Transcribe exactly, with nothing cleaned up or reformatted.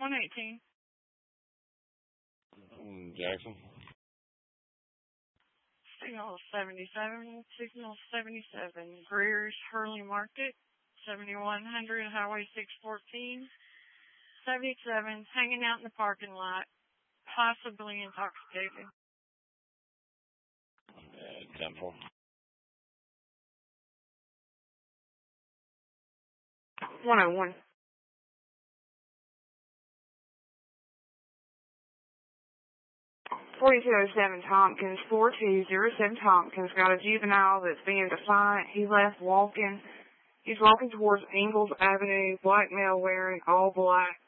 one eighteen. Jackson. Signal seventy-seven, signal seventy-seven, Greer's Hurley Market, seventy-one hundred Highway six fourteen, seventy-seven, hanging out in the parking lot, possibly intoxicated. Uh, ten four. one oh one. forty-two oh seven Tompkins, four two zero seven Tompkins, got a juvenile that's being defiant. He left walking. He's walking towards Ingalls Avenue, black male wearing all black.